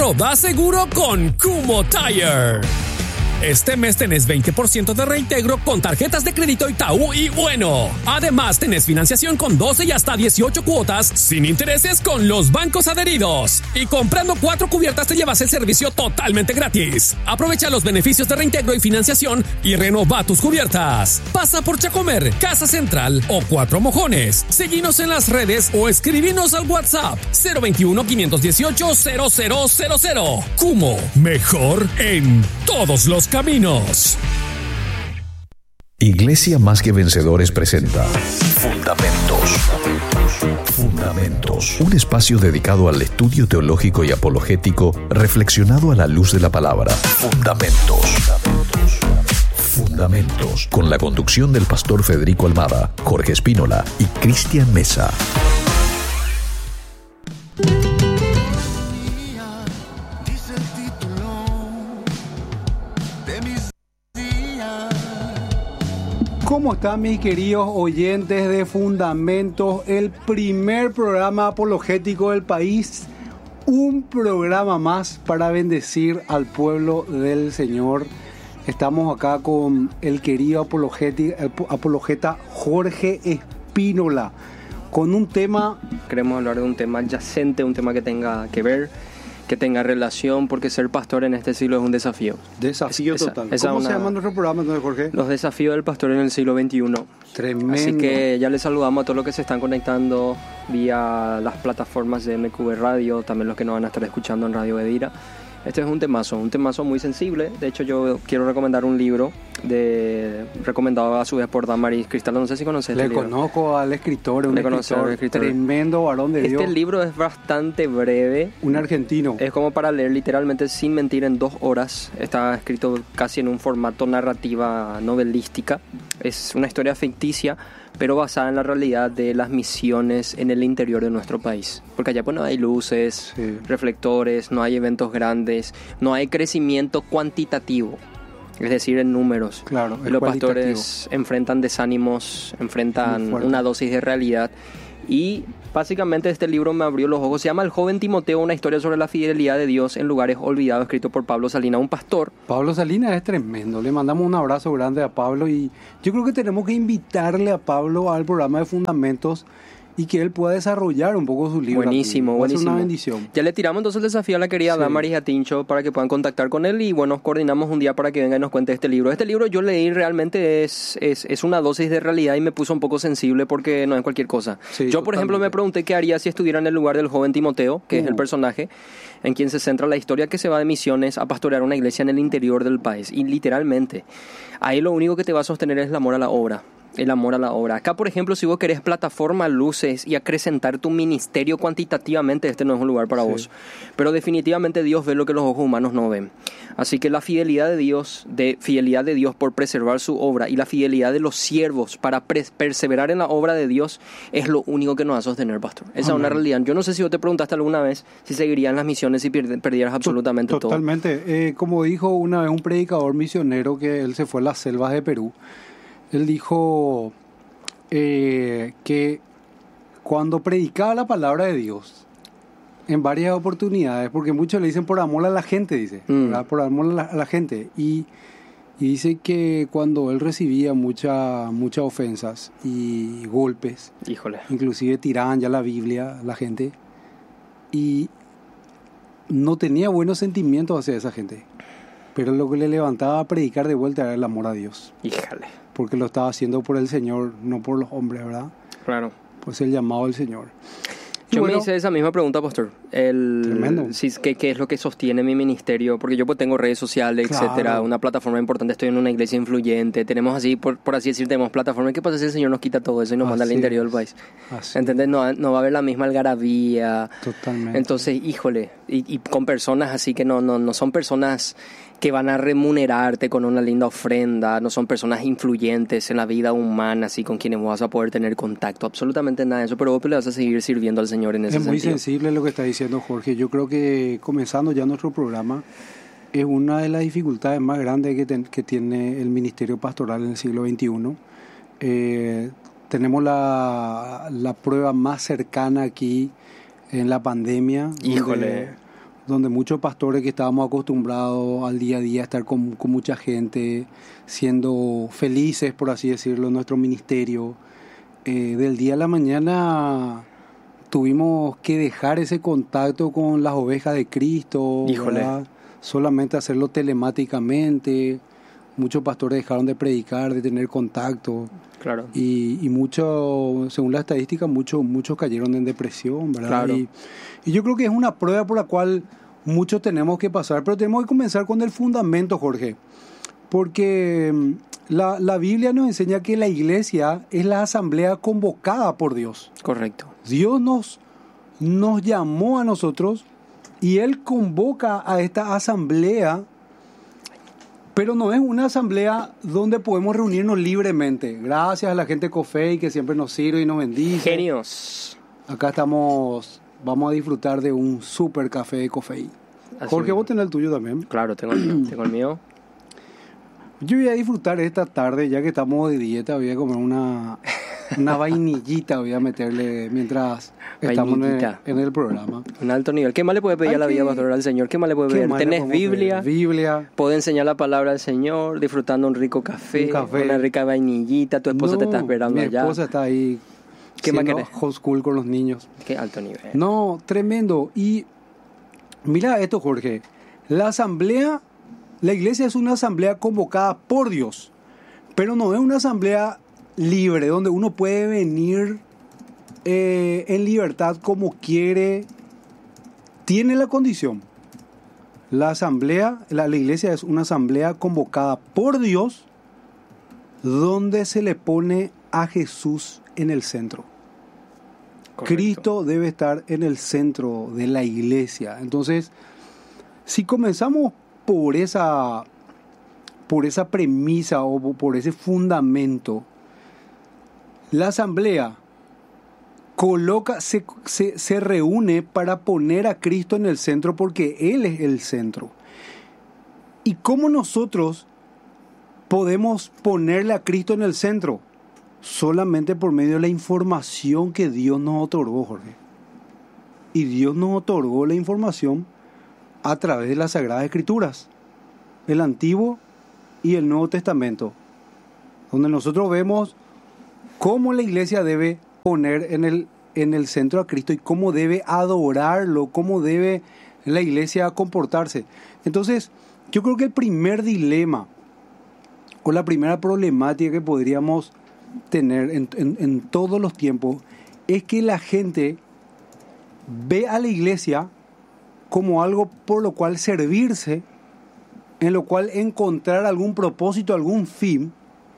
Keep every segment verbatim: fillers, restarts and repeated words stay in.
lo das seguro con Kumho Tire. Este mes tenés veinte por ciento de reintegro con tarjetas de crédito Itaú y Bueno. Además, tenés financiación con doce y hasta dieciocho cuotas sin intereses con los bancos adheridos. Y comprando cuatro cubiertas te llevas el servicio totalmente gratis. Aprovecha los beneficios de reintegro y financiación y renova tus cubiertas. Pasa por Chacomer, Casa Central o Cuatro Mojones. Seguinos en las redes o escribinos al WhatsApp cero veintiuno, quinientos dieciocho, cero cero cero cero. Kumho, mejor en todos los caminos. Iglesia Más que Vencedores presenta Fundamentos. Fundamentos. Un espacio dedicado al estudio teológico y apologético reflexionado a la luz de la palabra. Fundamentos. Fundamentos. Con la conducción del pastor Federico Almada, Jorge Espínola y Cristian Mesa. ¿Cómo están mis queridos oyentes de Fundamentos? El primer programa apologético del país. Un programa más para bendecir al pueblo del Señor. Estamos acá con el querido apologeta Jorge Espínola. Con un tema... Queremos hablar de un tema adyacente, un tema que tenga que ver, que tenga relación, porque ser pastor en este siglo es un desafío. Desafío esa, total. esa ¿Cómo una, se llama nuestro programa entonces, Jorge? Los desafíos del pastor en el siglo veintiuno. Tremendo. Así que ya les saludamos a todos los que se están conectando vía las plataformas de M Q B Radio, también los que nos van a estar escuchando en Radio Bedira. Este es un temazo, un temazo muy sensible. De hecho, yo quiero recomendar un libro de recomendado a su vez por Damaris Cristal. No sé si conoces Le este libro. conozco al escritor, un Le escritor, al escritor tremendo varón de Dios. Este libro es bastante breve. Un argentino. Es como para leer literalmente sin mentir en dos horas. Está escrito casi en un formato narrativa novelística. Es una historia ficticia, pero basada en la realidad de las misiones en el interior de nuestro país. Porque allá pues no hay luces, Sí. reflectores, no hay eventos grandes, no hay crecimiento cuantitativo, es decir, en números. Claro, Y es los cualitativo. pastores enfrentan desánimos, Muy enfrentan fuerte. una dosis de realidad. Y básicamente este libro me abrió los ojos. Se llama El joven Timoteo, una historia sobre la fidelidad de Dios en lugares olvidados, escrito por Pablo Salinas, un pastor. Pablo Salinas es tremendo. Le mandamos un abrazo grande a Pablo y yo creo que tenemos que invitarle a Pablo al programa de Fundamentos y que él pueda desarrollar un poco su libro. Buenísimo, aquí. Va a ser buenísimo. una bendición. Ya le tiramos entonces el desafío a la querida Sí. Damaris y a Tincho para que puedan contactar con él y bueno, coordinamos un día para que venga y nos cuente este libro. Este libro yo leí realmente es, es, es una dosis de realidad y me puso un poco sensible porque no es cualquier cosa. Sí, yo, por ejemplo, totalmente. me pregunté qué haría si estuviera en el lugar del joven Timoteo, que Uh. es el personaje en quien se centra la historia, que se va de misiones a pastorear una iglesia en el interior del país. Y literalmente, ahí lo único que te va a sostener es el amor a la obra. El amor a la obra. Acá, por ejemplo, si vos querés plataforma, luces y acrecentar tu ministerio cuantitativamente, este no es un lugar para Sí. vos. Pero definitivamente Dios ve lo que los ojos humanos no ven. Así que la fidelidad de Dios, de fidelidad de Dios por preservar su obra y la fidelidad de los siervos para pres- perseverar en la obra de Dios es lo único que nos va a sostener, pastor. Esa Amén. es una realidad. Yo no sé si vos te preguntaste alguna vez si seguirían las misiones si pier- perdieras absolutamente todo. Totalmente. Eh, como dijo una vez un predicador misionero que él se fue a las selvas de Perú, él dijo eh, que cuando predicaba la palabra de Dios, en varias oportunidades, porque muchos le dicen por amor a la gente, dice, Mm. ¿verdad? Por amor a la, a la gente, y, y dice que cuando él recibía mucha, muchas ofensas y golpes, Híjole. inclusive tiraban ya la Biblia la gente, y no tenía buenos sentimientos hacia esa gente, pero lo que le levantaba a predicar de vuelta era el amor a Dios, Híjole. porque lo estaba haciendo por el Señor, no por los hombres, ¿verdad? Claro. Pues el llamado del Señor. Y Yo bueno, me hice esa misma pregunta, pastor. El, Tremendo. Si, ¿qué, ¿Qué es lo que sostiene mi ministerio? Porque yo pues tengo redes sociales, Claro. etcétera, una plataforma importante, estoy en una iglesia influyente, tenemos así, por, por así decir, tenemos plataformas. ¿Qué pasa si el Señor nos quita todo eso y nos manda al Así interior es. del país? así, ¿Entendés? No, no va a haber la misma algarabía. totalmente. Entonces, híjole, y, y con personas así que no, no, no son personas que van a remunerarte con una linda ofrenda, no son personas influyentes en la vida humana, así con quienes vas a poder tener contacto, absolutamente nada de eso, pero vos le vas a seguir sirviendo al Señor en ese Es muy sentido. sensible lo que está diciendo Jorge. Yo creo que comenzando ya nuestro programa, es una de las dificultades más grandes que, ten- que tiene el ministerio pastoral en el siglo veintiuno. Eh, tenemos la, la prueba más cercana aquí en la pandemia. Híjole. Donde, donde muchos pastores que estábamos acostumbrados al día a día a estar con, con mucha gente, siendo felices, por así decirlo, en nuestro ministerio, eh, del día a la mañana tuvimos que dejar ese contacto con las ovejas de Cristo, Híjole. ¿verdad? Solamente hacerlo telemáticamente. Muchos pastores dejaron de predicar, de tener contacto. Claro. Y, y muchos, según la estadística, muchos muchos cayeron en depresión, ¿verdad? Claro. Y, y yo creo que es una prueba por la cual muchos tenemos que pasar, pero tenemos que comenzar con el fundamento, Jorge. Porque mm, la, la Biblia nos enseña que la iglesia es la asamblea convocada por Dios. Correcto. Dios nos, nos llamó a nosotros y Él convoca a esta asamblea, pero no es una asamblea donde podemos reunirnos libremente. Gracias a la gente de Cofei que siempre nos sirve y nos bendice. Genios. Acá estamos, vamos a disfrutar de un super café de Cofei. Así Jorge, mismo. vos tenés el tuyo también. Claro, tengo el mío. Tengo el mío. Yo voy a disfrutar esta tarde, ya que estamos de dieta, voy a comer una, una vainillita, voy a meterle mientras estamos en el, Vainillita. en el programa. Un alto nivel. ¿Qué más le puede pedir Hay a la vida que- pastoral al Señor? ¿Qué más le puede ¿Qué pedir? más le ¿Tenés podemos pedir? Biblia? Biblia. Puede enseñar la palabra al Señor, disfrutando un rico café, Un café. una rica vainillita. Tu esposa te está No, esperando mi allá. esposa está ahí ¿Qué más siendo querés? homeschool con los niños. Qué alto nivel. No, tremendo. Y mira esto, Jorge. La asamblea, la iglesia es una asamblea convocada por Dios, pero no es una asamblea libre, donde uno puede venir eh, en libertad como quiere. Tiene la condición. La asamblea, la, la iglesia es una asamblea convocada por Dios, donde se le pone a Jesús en el centro. Correcto. Cristo debe estar en el centro de la iglesia. Entonces, si comenzamos por esa, por esa premisa o por ese fundamento, la asamblea coloca, se, se, se reúne para poner a Cristo en el centro porque Él es el centro. ¿Y cómo nosotros podemos ponerle a Cristo en el centro? Solamente por medio de la información que Dios nos otorgó, Jorge. Y Dios nos otorgó la información a través de las Sagradas Escrituras, el Antiguo y el Nuevo Testamento, donde nosotros vemos cómo la iglesia debe poner en el, en el centro a Cristo y cómo debe adorarlo, cómo debe la iglesia comportarse. Entonces, yo creo que el primer dilema o la primera problemática que podríamos tener en, en, en todos los tiempos es que la gente ve a la iglesia como algo por lo cual servirse, en lo cual encontrar algún propósito, algún fin,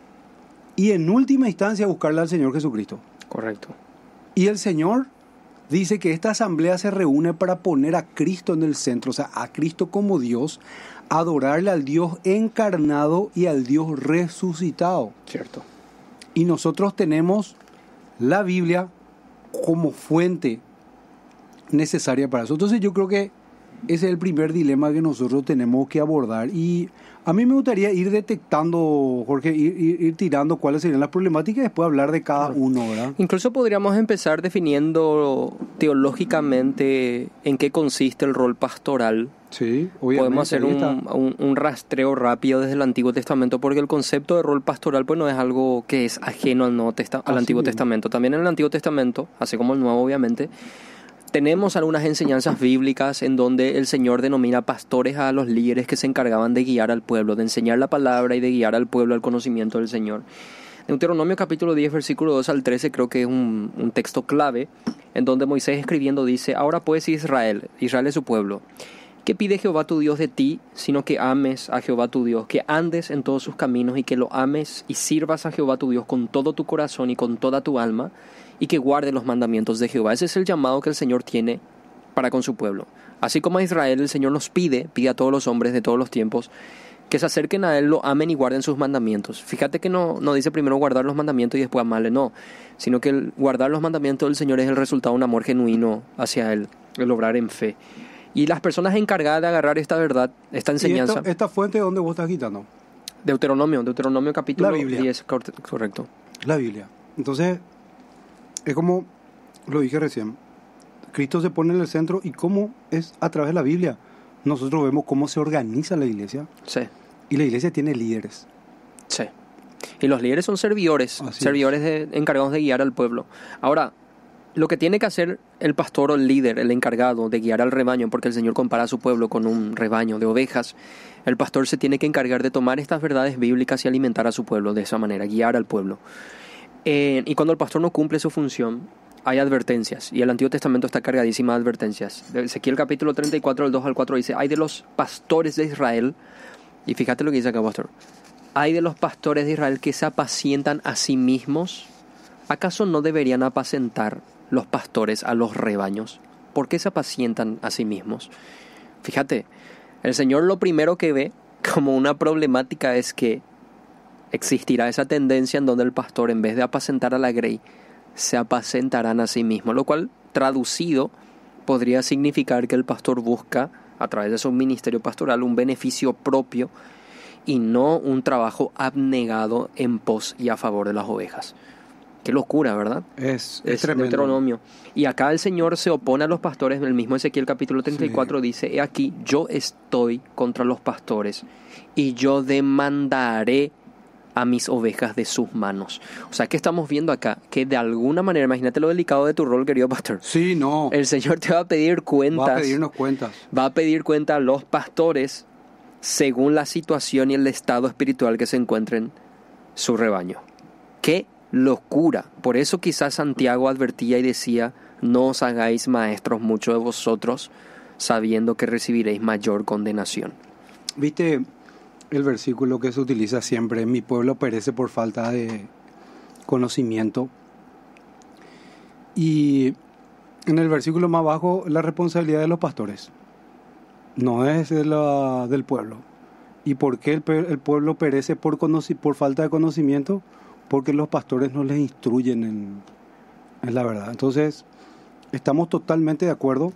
y en última instancia buscarle al Señor Jesucristo. Correcto. Y el Señor dice que esta asamblea se reúne para poner a Cristo en el centro, o sea, a Cristo como Dios, adorarle al Dios encarnado y al Dios resucitado. Cierto. Y nosotros tenemos la Biblia como fuente necesaria para eso. Entonces yo creo que ese es el primer dilema que nosotros tenemos que abordar. Y a mí me gustaría ir detectando, Jorge, ir, ir, ir tirando cuáles serían las problemáticas y después hablar de cada uno, ¿verdad? Incluso podríamos empezar definiendo teológicamente en qué consiste el rol pastoral. Sí, obviamente. Podemos hacer ahí un, está. un, un rastreo rápido desde el Antiguo Testamento, porque el concepto de rol pastoral pues no es algo que es ajeno al, Nuevo Testa- al Así Antiguo mismo. Testamento. También en el Antiguo Testamento, así como el Nuevo obviamente, tenemos algunas enseñanzas bíblicas en donde el Señor denomina pastores a los líderes que se encargaban de guiar al pueblo, de enseñar la palabra y de guiar al pueblo al conocimiento del Señor. Deuteronomio capítulo diez, versículo dos al trece, creo que es un, un texto clave, en donde Moisés escribiendo dice: Ahora pues Israel, Israel es su pueblo, ¿qué pide Jehová tu Dios de ti, sino que ames a Jehová tu Dios, que andes en todos sus caminos y que lo ames y sirvas a Jehová tu Dios con todo tu corazón y con toda tu alma, y que guarde los mandamientos de Jehová? Ese es el llamado que el Señor tiene para con su pueblo. Así como a Israel el Señor nos pide, pide a todos los hombres de todos los tiempos, que se acerquen a Él, lo amen y guarden sus mandamientos. Fíjate que no, no dice primero guardar los mandamientos y después amarle, no, sino que el guardar los mandamientos del Señor es el resultado de un amor genuino hacia Él, el obrar en fe. Y las personas encargadas de agarrar esta verdad, esta ¿Y enseñanza, esta, esta fuente de dónde vos estás quitando? Deuteronomio, Deuteronomio capítulo La Biblia. diez, cor- correcto. La Biblia. Entonces, es como lo dije recién, Cristo se pone en el centro y cómo es a través de la Biblia. Nosotros vemos cómo se organiza la iglesia. Sí. Y la iglesia tiene líderes. Sí. Y los líderes son servidores, Así servidores de, encargados de guiar al pueblo. Ahora, lo que tiene que hacer el pastor o el líder, el encargado de guiar al rebaño, porque el Señor compara a su pueblo con un rebaño de ovejas, el pastor se tiene que encargar de tomar estas verdades bíblicas y alimentar a su pueblo de esa manera, guiar al pueblo. Eh, y cuando el pastor no cumple su función, hay advertencias, y el Antiguo Testamento está cargadísimo de advertencias. Ezequiel capítulo treinta y cuatro, del dos al cuatro dice, hay de los pastores de Israel, y fíjate lo que dice acá, pastor, hay de los pastores de Israel que se apacientan a sí mismos. ¿Acaso no deberían apacentar los pastores a los rebaños? ¿Por qué se apacientan a sí mismos? Fíjate, el Señor lo primero que ve como una problemática es que existirá esa tendencia en donde el pastor, en vez de apacentar a la grey, se apacentarán a sí mismos, lo cual, traducido, podría significar que el pastor busca, a través de su ministerio pastoral, un beneficio propio y no un trabajo abnegado en pos y a favor de las ovejas. Qué locura, ¿verdad? Es, es, es tremendo. Deuteronomio. Y acá el Señor se opone a los pastores. El mismo Ezequiel capítulo treinta y cuatro sí. dice, he aquí, yo estoy contra los pastores y yo demandaré a mis ovejas de sus manos. O sea, ¿qué estamos viendo acá? Que de alguna manera, imagínate lo delicado de tu rol, querido pastor. Sí, no. El Señor te va a pedir cuentas. Va a pedirnos cuentas. Va a pedir cuenta a los pastores según la situación y el estado espiritual que se encuentren su rebaño. ¡Qué locura! Por eso quizás Santiago advertía y decía, no os hagáis maestros muchos de vosotros, sabiendo que recibiréis mayor condenación. ¿Viste el versículo que se utiliza siempre? Mi pueblo perece por falta de conocimiento. Y en el versículo más abajo, la responsabilidad de los pastores. No es de la, del pueblo. ¿Y por qué el, el pueblo perece por, conoci, por falta de conocimiento? Porque los pastores no les instruyen en, en la verdad. Entonces, estamos totalmente de acuerdo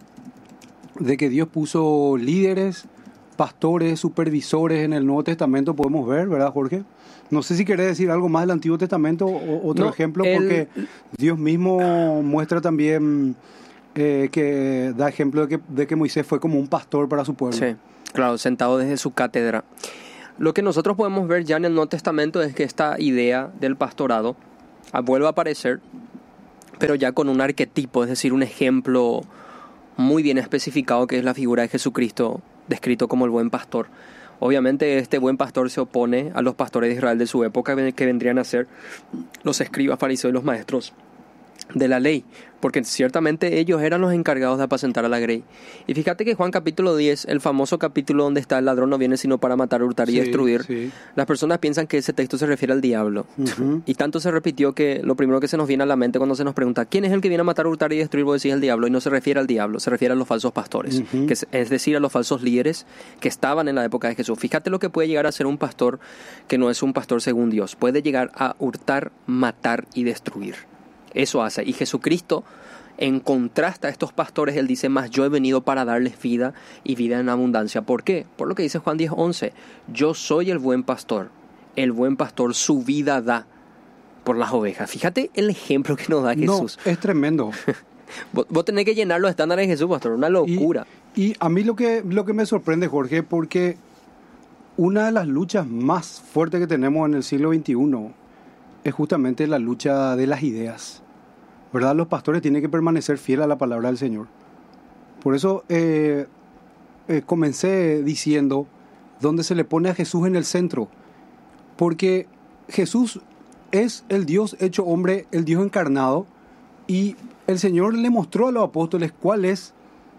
de que Dios puso líderes, pastores, supervisores en el Nuevo Testamento, podemos ver, ¿verdad, Jorge? No sé si querés decir algo más del Antiguo Testamento o otro no, ejemplo, el... porque Dios mismo muestra también eh, que da ejemplo de que, de que Moisés fue como un pastor para su pueblo. Sí, claro, sentado desde su cátedra. Lo que nosotros podemos ver ya en el Nuevo Testamento es que esta idea del pastorado vuelve a aparecer, pero ya con un arquetipo, es decir, un ejemplo muy bien especificado, que es la figura de Jesucristo, descrito como el buen pastor. Obviamente este buen pastor se opone a los pastores de Israel de su época, que vendrían a ser los escribas, fariseos y los maestros de la ley, porque ciertamente ellos eran los encargados de apacentar a la grey. Y fíjate que Juan capítulo diez, el famoso capítulo donde está el ladrón no viene sino para matar, hurtar y sí, destruir, sí. Las personas piensan que ese texto se refiere al diablo. Uh-huh. Y tanto se repitió que lo primero que se nos viene a la mente cuando se nos pregunta ¿quién es el que viene a matar, hurtar y destruir? Vos decís el diablo, y no se refiere al diablo, se refiere a los falsos pastores, uh-huh. que es, es decir, a los falsos líderes que estaban en la época de Jesús. Fíjate lo que puede llegar a ser un pastor que no es un pastor según Dios. Puede llegar a hurtar, matar y destruir. Eso hace. Y Jesucristo, en contraste a estos pastores, Él dice, más yo he venido para darles vida y vida en abundancia. ¿Por qué? Por lo que dice Juan diez once. Yo soy el buen pastor. El buen pastor su vida da por las ovejas. Fíjate el ejemplo que nos da Jesús. No, es tremendo. vos, vos tenés que llenar los estándares de Jesús, pastor. Una locura. Y, y a mí lo que, lo que me sorprende, Jorge, porque una de las luchas más fuertes que tenemos en el siglo veintiuno es justamente la lucha de las ideas. ¿Verdad? Los pastores tienen que permanecer fieles a la palabra del Señor. Por eso eh, eh, comencé diciendo donde se le pone a Jesús en el centro. Porque Jesús es el Dios hecho hombre, el Dios encarnado, y el Señor le mostró a los apóstoles cuáles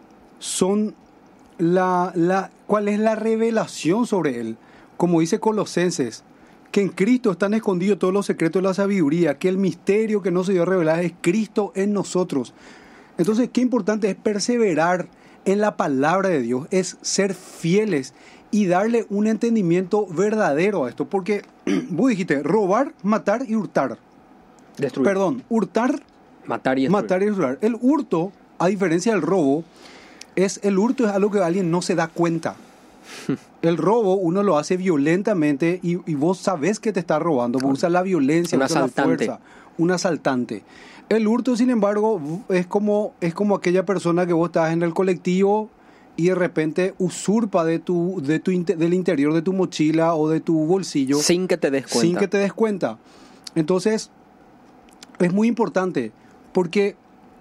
son la, la, cuál es la revelación sobre Él. Como dice Colosenses, que en Cristo están escondidos todos los secretos de la sabiduría, que el misterio que no se dio a revelar es Cristo en nosotros. Entonces, qué importante es perseverar en la palabra de Dios, es ser fieles y darle un entendimiento verdadero a esto. Porque vos dijiste, robar, matar y hurtar. Destruir. Perdón, hurtar, matar y destruir. Matar y destruir. El hurto, a diferencia del robo, es el hurto es algo que alguien no se da cuenta. El robo uno lo hace violentamente y, y vos sabés que te está robando, vos usas la violencia, Un usas la asaltante. fuerza, un asaltante. El hurto, sin embargo, es como, es como aquella persona que vos estás en el colectivo y de repente usurpa de tu, de tu, inte- del interior de tu mochila o de tu bolsillo. Sin que te des cuenta. Sin que te des cuenta. Entonces, es muy importante porque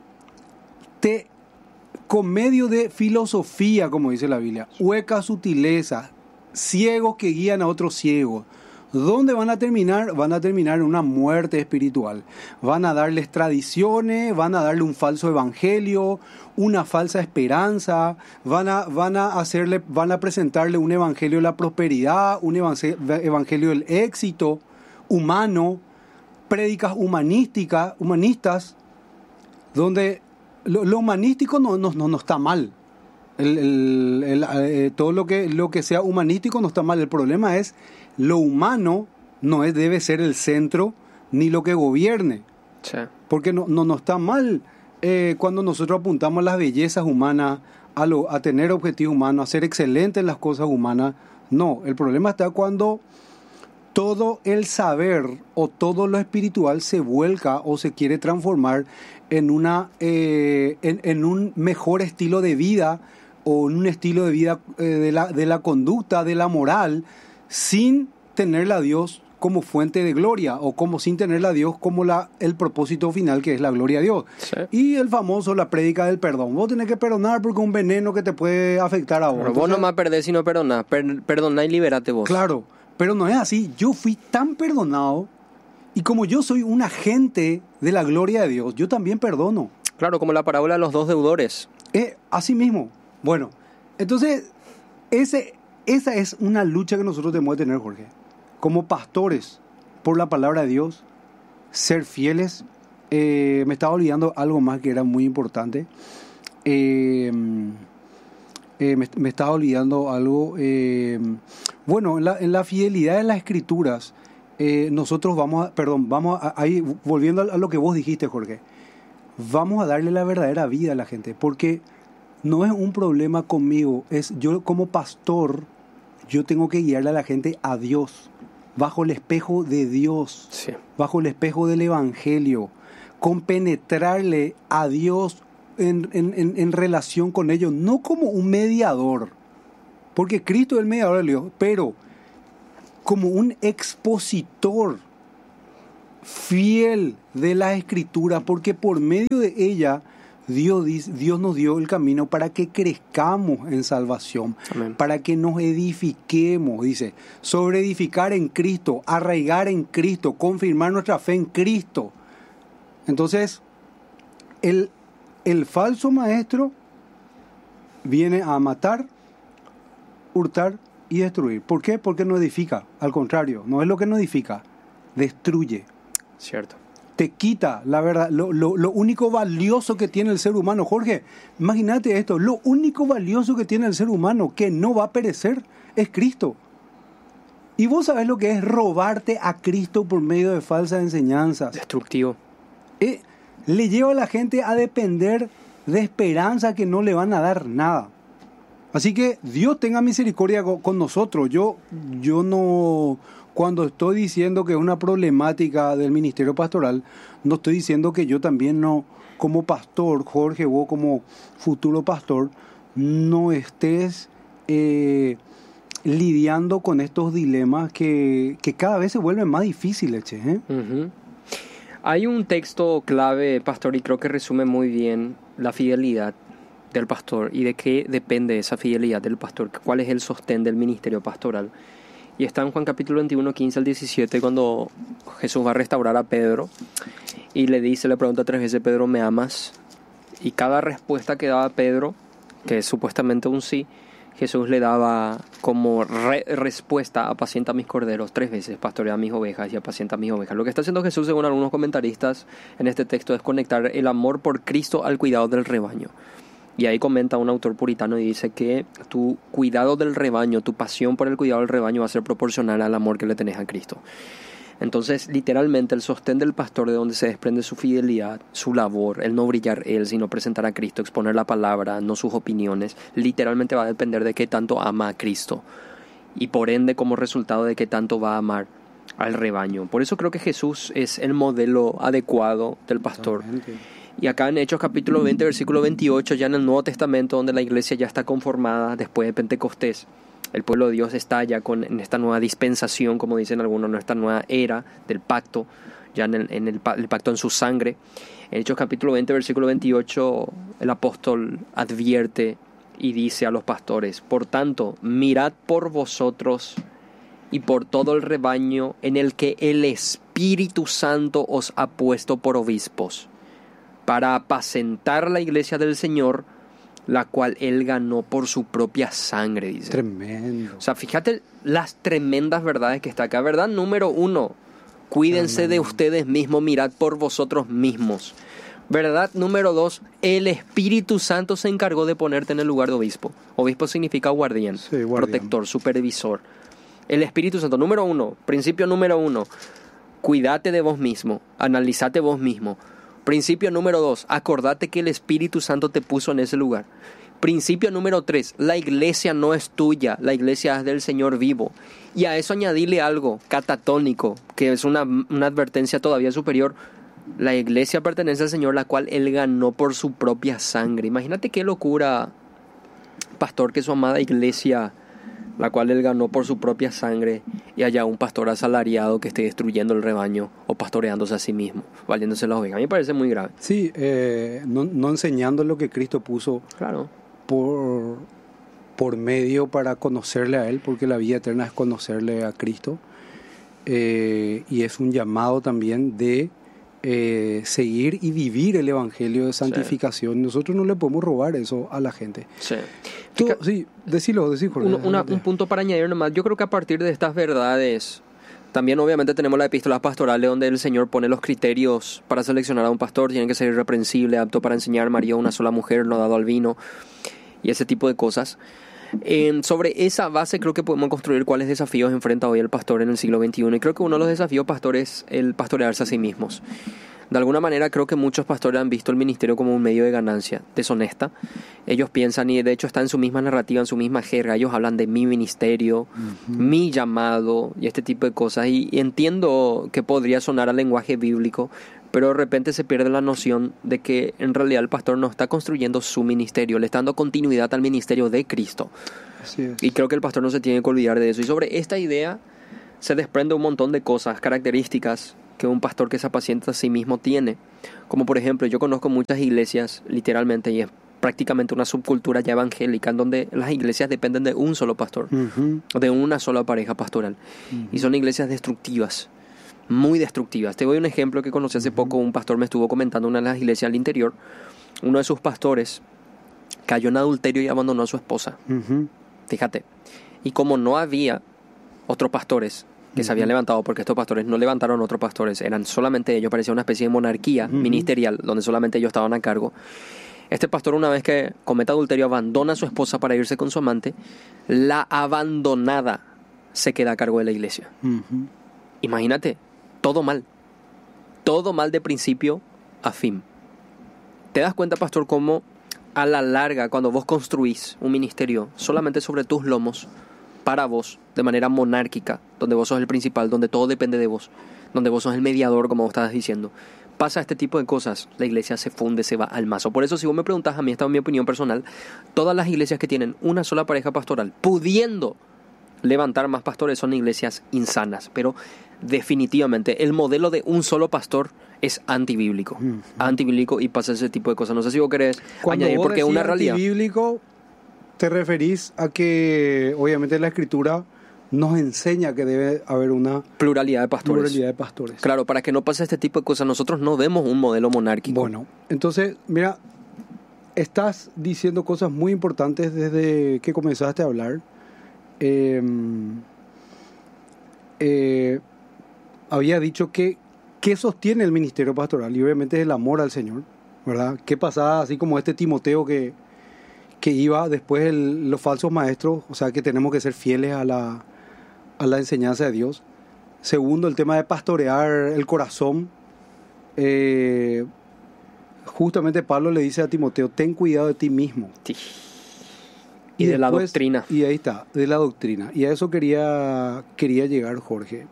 te, con medio de filosofía, como dice la Biblia, hueca sutileza, ciegos que guían a otros ciegos, ¿dónde van a terminar? Van a terminar en una muerte espiritual. Van a darles tradiciones, van a darle un falso evangelio, una falsa esperanza, van a, van a hacerle, van a presentarle un evangelio de la prosperidad, un evangelio del éxito humano, prédicas humanísticas, humanistas, donde lo, lo humanístico no, no, no, no está mal. El, el, el, eh, todo lo que, lo que sea humanístico no está mal. El problema es lo humano no es, debe ser el centro ni lo que gobierne. Sí. Porque no, no, no está mal eh, cuando nosotros apuntamos a las bellezas humanas, a, lo, a tener objetivos humanos, a ser excelentes en las cosas humanas. No, el problema está cuando todo el saber o todo lo espiritual se vuelca o se quiere transformar en, una, eh, en, en un mejor estilo de vida o en un estilo de vida eh, de, la, de la conducta, de la moral, sin tenerla a Dios como fuente de gloria o como sin tenerla a Dios como la, el propósito final que es la gloria a Dios. Sí. Y el famoso, la prédica del perdón. Vos tenés que perdonar porque es un veneno que te puede afectar a vos. Pero vos Entonces, nomás perdés si no perdonás. Per- perdoná y liberate vos. claro, pero no es así. Yo fui tan perdonado y como yo soy un agente de la gloria de Dios, yo también perdono. Claro, como la parábola de los dos deudores. Eh, así mismo. Bueno, entonces, ese, esa es una lucha que nosotros tenemos que tener, Jorge. Como pastores, por la palabra de Dios, ser fieles. Eh, me estaba olvidando algo más que era muy importante. Eh, eh, me, me estaba olvidando algo. Eh, bueno, en la, en la fidelidad de las Escrituras, eh, nosotros vamos a, perdón, vamos a, ahí, volviendo a lo que vos dijiste, Jorge, vamos a darle la verdadera vida a la gente, porque no es un problema conmigo, es yo como pastor, yo tengo que guiarle a la gente a Dios, bajo el espejo de Dios, Sí. bajo el espejo del Evangelio, compenetrarle a Dios en, en, en, en relación con ellos, no como un mediador, porque Cristo es el mediador de Dios, pero como un expositor fiel de la Escritura, porque por medio de ella Dios, Dios nos dio el camino para que crezcamos en salvación, Amén. para que nos edifiquemos, dice, sobre edificar en Cristo, arraigar en Cristo, confirmar nuestra fe en Cristo. Entonces, el, el falso maestro viene a matar, hurtar y destruir. ¿Por qué? Porque no edifica. Al contrario, no es lo que no edifica, destruye. Cierto. Te quita la verdad, lo, lo, lo único valioso que tiene el ser humano. Jorge, imagínate esto, lo único valioso que tiene el ser humano que no va a perecer es Cristo. Y vos sabés lo que es robarte a Cristo por medio de falsas enseñanzas. Destructivo. Eh, le lleva a la gente a depender de esperanza que no le van a dar nada. Así que Dios tenga misericordia con, con nosotros. Yo, yo no... Cuando estoy diciendo que es una problemática del ministerio pastoral, no estoy diciendo que yo también no, como pastor, Jorge, vos como futuro pastor, no estés eh, lidiando con estos dilemas que, que cada vez se vuelven más difíciles, che, ¿eh? Uh-huh. Hay un texto clave, pastor, y creo que resume muy bien la fidelidad del pastor y de qué depende esa fidelidad del pastor, cuál es el sostén del ministerio pastoral. Y está en Juan capítulo veintiuno, quince al diecisiete, cuando Jesús va a restaurar a Pedro y le dice, le pregunta tres veces, Pedro, ¿me amas? Y cada respuesta que daba Pedro, que es supuestamente un sí, Jesús le daba como re- respuesta, apacienta mis corderos, tres veces, pastorea mis ovejas y apacienta mis ovejas. Lo que está haciendo Jesús, según algunos comentaristas en este texto, es conectar el amor por Cristo al cuidado del rebaño. Y ahí comenta un autor puritano y dice que tu cuidado del rebaño, tu pasión por el cuidado del rebaño va a ser proporcional al amor que le tenés a Cristo. Entonces, literalmente, el sostén del pastor, de donde se desprende su fidelidad, su labor, el no brillar él, sino presentar a Cristo, exponer la palabra, no sus opiniones, literalmente va a depender de qué tanto ama a Cristo. Y por ende, como resultado de qué tanto va a amar al rebaño. Por eso creo que Jesús es el modelo adecuado del pastor. Totalmente. Y acá en Hechos capítulo veinte, versículo veintiocho, ya en el Nuevo Testamento, donde la iglesia ya está conformada después de Pentecostés, el pueblo de Dios está ya con, en esta nueva dispensación, como dicen algunos, en esta nueva era del pacto, ya en, el, en el, el pacto en su sangre. En Hechos capítulo veinte, versículo veintiocho, el apóstol advierte y dice a los pastores: por tanto, mirad por vosotros y por todo el rebaño en el que el Espíritu Santo os ha puesto por obispos, para apacentar la iglesia del Señor, la cual Él ganó por su propia sangre, dice. Tremendo. O sea, fíjate las tremendas verdades que está acá. Verdad número uno, cuídense Tremendo. de ustedes mismos, mirad por vosotros mismos. Verdad número dos, el Espíritu Santo se encargó de ponerte en el lugar de obispo. Obispo significa guardián, sí, guardián. protector, supervisor. El Espíritu Santo, número uno, principio número uno, cuídate de vos mismo, analizate vos mismo. Principio número dos, acordate que el Espíritu Santo te puso en ese lugar. Principio número tres, la iglesia no es tuya, la iglesia es del Señor vivo. Y a eso añadirle algo catatónico, que es una, una advertencia todavía superior. La iglesia pertenece al Señor, la cual Él ganó por su propia sangre. Imagínate qué locura, pastor, que su amada iglesia, la cual Él ganó por su propia sangre, y haya un pastor asalariado que esté destruyendo el rebaño o pastoreándose a sí mismo, valiéndose las ovejas. A mí me parece muy grave. Sí, eh, no, no enseñando lo que Cristo puso claro. por, por medio para conocerle a Él, porque la vida eterna es conocerle a Cristo, eh, y es un llamado también de eh, seguir y vivir el evangelio de santificación. Sí. Nosotros no le podemos robar eso a la gente. Sí. Tú, sí, decilo, decilo. Un, una, un punto para añadir nomás. Yo creo que a partir de estas verdades, también obviamente tenemos las epístolas pastorales donde el Señor pone los criterios para seleccionar a un pastor. Tiene que ser irreprensible, apto para enseñar, marido, una sola mujer, no dado al vino, y ese tipo de cosas. Eh, sobre esa base creo que podemos construir cuáles desafíos enfrenta hoy el pastor en el siglo veintiuno. Y creo que uno de los desafíos, pastor, es el pastorearse a sí mismos. De alguna manera creo que muchos pastores han visto el ministerio como un medio de ganancia deshonesta. Ellos piensan, y de hecho está en su misma narrativa, en su misma jerga, ellos hablan de mi ministerio, uh-huh. mi llamado y este tipo de cosas. Y, y entiendo que podría sonar al lenguaje bíblico, pero de repente se pierde la noción de que en realidad el pastor no está construyendo su ministerio, le está dando continuidad al ministerio de Cristo. Así es. Y creo que el pastor no se tiene que olvidar de eso. Y sobre esta idea se desprende un montón de cosas, características que un pastor que se apacienta a sí mismo tiene. Como por ejemplo, yo conozco muchas iglesias, literalmente, y es prácticamente una subcultura ya evangélica, en donde las iglesias dependen de un solo pastor, uh-huh. de una sola pareja pastoral. Uh-huh. Y son iglesias destructivas, muy destructivas. Te doy un ejemplo que conocí hace uh-huh. poco. Un pastor me estuvo comentando una de las iglesias al interior. Uno de sus pastores cayó en adulterio y abandonó a su esposa. Uh-huh. Fíjate. Y como no había otros pastores que uh-huh. se habían levantado, porque estos pastores no levantaron otros pastores, eran solamente ellos, parecía una especie de monarquía uh-huh. ministerial, donde solamente ellos estaban a cargo. Este pastor, una vez que comete adulterio, abandona a su esposa para irse con su amante. La abandonada se queda a cargo de la iglesia. Uh-huh. Imagínate, todo mal. Todo mal de principio a fin. ¿Te das cuenta, pastor, cómo a la larga, cuando vos construís un ministerio solamente sobre tus lomos, para vos, de manera monárquica, donde vos sos el principal, donde todo depende de vos, donde vos sos el mediador, como vos estabas diciendo, pasa este tipo de cosas, la iglesia se funde, se va al mazo. Por eso, si vos me preguntás, a mí, esta es mi opinión personal, todas las iglesias que tienen una sola pareja pastoral, pudiendo levantar más pastores, son iglesias insanas. Pero definitivamente el modelo de un solo pastor es antibíblico. Uh-huh. Antibíblico, y pasa ese tipo de cosas. No sé si vos querés Cuando añadir, vos porque es una realidad. Antibíblico, te referís a que obviamente la Escritura nos enseña que debe haber una pluralidad de pastores. Pluralidad de pastores. Claro, para que no pase este tipo de cosas, nosotros no vemos un modelo monárquico. Bueno, entonces, mira, estás diciendo cosas muy importantes desde que comenzaste a hablar. Eh, eh, había dicho que ¿qué sostiene el ministerio pastoral? Y obviamente es el amor al Señor, ¿verdad? ¿Qué pasaba así como este Timoteo que, que iba después el, los falsos maestros? O sea, que tenemos que ser fieles a la, a la enseñanza de Dios. Segundo, el tema de pastorear el corazón. Eh, justamente Pablo le dice a Timoteo, ten cuidado de ti mismo. Sí. Y, y de después, la doctrina. Y ahí está, de la doctrina. Y a eso quería, quería llegar, Jorge.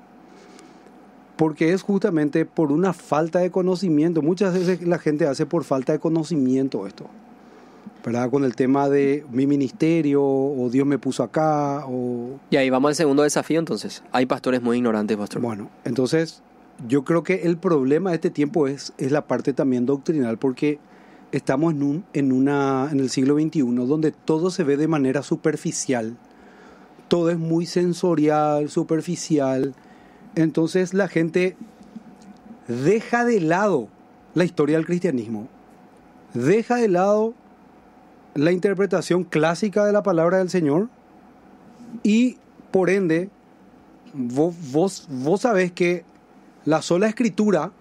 Porque es justamente por una falta de conocimiento. Muchas veces la gente hace por falta de conocimiento esto, ¿verdad? Con el tema de mi ministerio, o Dios me puso acá, o... Y ahí vamos al segundo desafío, entonces. Hay pastores muy ignorantes, pastor. Bueno, entonces yo creo que el problema de este tiempo es, es la parte también doctrinal, porque estamos en, un, en, una, en el siglo veintiuno donde todo se ve de manera superficial. Todo es muy sensorial, superficial. Entonces la gente deja de lado la historia del cristianismo. Deja de lado la interpretación clásica de la palabra del Señor y, por ende, vos, vos, vos sabés que la sola escritura,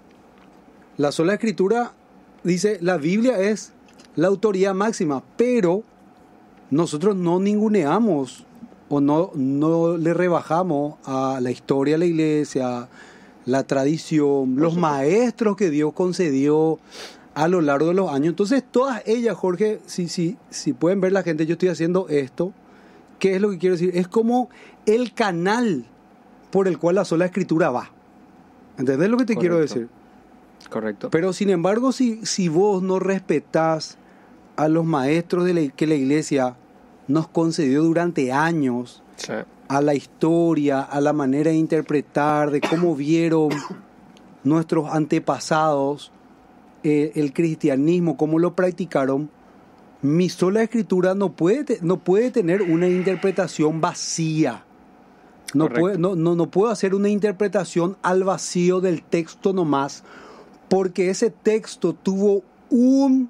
la sola escritura dice, la Biblia es la autoridad máxima, pero nosotros no ninguneamos o no, no le rebajamos a la historia de la iglesia, la tradición, los maestros que Dios concedió a lo largo de los años. Entonces, todas ellas, Jorge, si, si, si pueden ver la gente, yo estoy haciendo esto. ¿Qué es lo que quiero decir? Es como el canal por el cual la sola escritura va. ¿Entendés lo que te Correcto. quiero decir? Correcto. Pero, sin embargo, si, si vos no respetás a los maestros de la, que la iglesia nos concedió durante años, sí. a la historia, a la manera de interpretar, de cómo vieron nuestros antepasados eh, el cristianismo, cómo lo practicaron, mi sola escritura no puede, te, no puede tener una interpretación vacía. No, puede, no, no, no puedo hacer una interpretación al vacío del texto nomás, porque ese texto tuvo un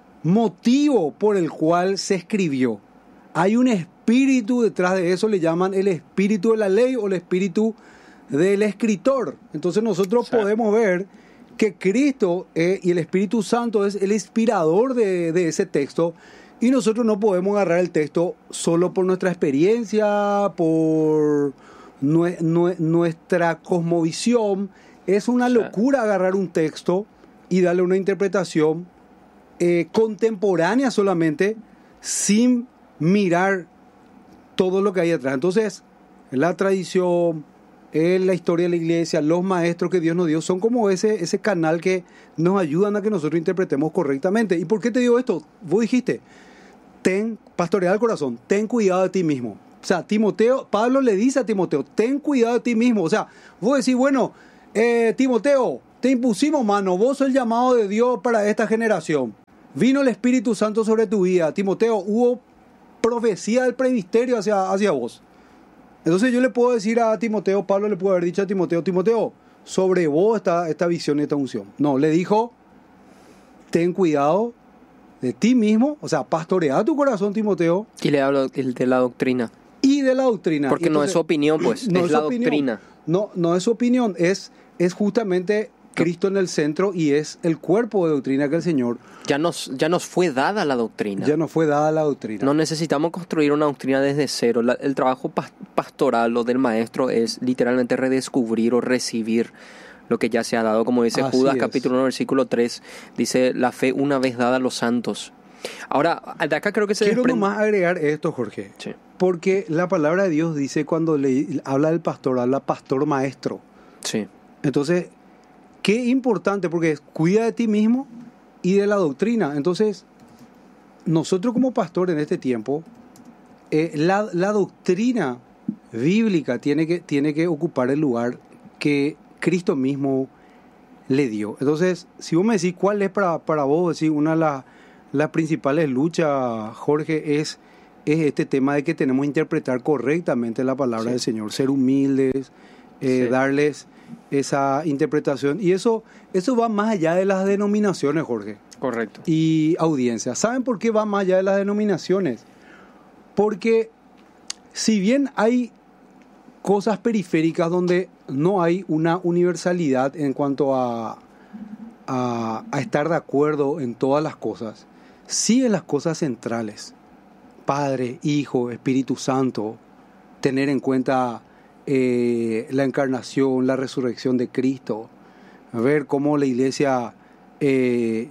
motivo por el cual se escribió. Hay un espíritu detrás de eso, le llaman el espíritu de la ley o el espíritu del escritor. Entonces nosotros sí. podemos ver que Cristo eh, y el Espíritu Santo es el inspirador de, de ese texto, y nosotros no podemos agarrar el texto solo por nuestra experiencia, por nue, nue, nuestra cosmovisión. Es una sí. locura agarrar un texto y darle una interpretación eh, contemporánea solamente, sin mirar todo lo que hay atrás. Entonces, la tradición, la historia de la iglesia, los maestros que Dios nos dio, son como ese, ese canal que nos ayudan a que nosotros interpretemos correctamente. ¿Y por qué te digo esto? Vos dijiste, ten, pastorea el corazón, ten cuidado de ti mismo. O sea, Timoteo, Pablo le dice a Timoteo, ten cuidado de ti mismo. O sea, vos decís, bueno, eh, Timoteo, te impusimos mano, vos sos el llamado de Dios para esta generación. Vino el Espíritu Santo sobre tu vida. Timoteo, hubo profecía del presbiterio hacia, hacia vos. Entonces yo le puedo decir a Timoteo, Pablo le pudo haber dicho a Timoteo, Timoteo, sobre vos está esta visión y esta unción. No, le dijo, ten cuidado de ti mismo, o sea, pastorea tu corazón, Timoteo. Y le hablo de la doctrina. Y de la doctrina. Porque entonces, no es su opinión, pues, no es, es la opinión. doctrina. No, no es su opinión, es, es justamente Cristo en el centro, y es el cuerpo de doctrina que el Señor... Ya nos, ya nos fue dada la doctrina. Ya nos fue dada la doctrina. No necesitamos construir una doctrina desde cero. La, el trabajo pas, pastoral o del maestro es literalmente redescubrir o recibir lo que ya se ha dado. Como dice Así Judas, es. capítulo uno, versículo tres, dice, la fe una vez dada a los santos. Ahora, de acá creo que se Quiero desprende... nomás agregar esto, Jorge. Sí. Porque la palabra de Dios dice, cuando le habla del pastor, habla pastor maestro. Sí. Entonces, qué importante, porque es, cuida de ti mismo y de la doctrina. Entonces, nosotros como pastores en este tiempo, eh, la, la doctrina bíblica tiene que, tiene que ocupar el lugar que Cristo mismo le dio. Entonces, si vos me decís cuál es para, para vos, decís, una de las, las principales luchas, Jorge, es, es este tema de que tenemos que interpretar correctamente la palabra sí. del Señor, ser humildes, eh, sí. darles esa interpretación, y eso eso va más allá de las denominaciones, Jorge. Correcto. Y audiencia. ¿Saben por qué va más allá de las denominaciones? Porque si bien hay cosas periféricas donde no hay una universalidad en cuanto a, a, a estar de acuerdo en todas las cosas, sí en las cosas centrales, Padre, Hijo, Espíritu Santo, tener en cuenta eh, la encarnación, la resurrección de Cristo, a ver cómo la iglesia eh,